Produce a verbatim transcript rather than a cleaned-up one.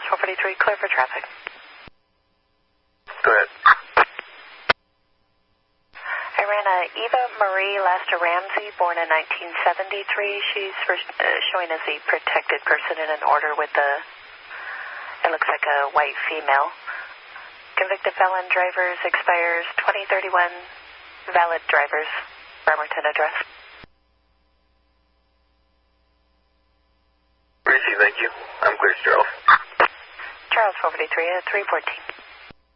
Charles four forty-three, clear for traffic. Go ahead. I ran a Eva Marie Lasta Ramsey, born in nineteen seventy-three. She's for, uh, showing as the protected person in an order with the, it looks like a white female. Convicted felon drivers expires twenty thirty-one, valid drivers, Bremerton address. Receive, thank you. I'm clear, Charles. Charles four forty-three at three fourteen.